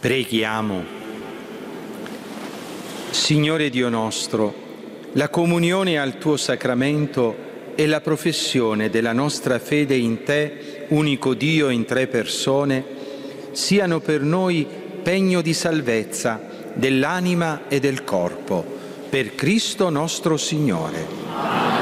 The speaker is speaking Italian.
Preghiamo. Signore Dio nostro, la comunione al tuo sacramento e la professione della nostra fede in te, unico Dio in tre persone, siano per noi pegno di salvezza dell'anima e del corpo, per Cristo nostro Signore.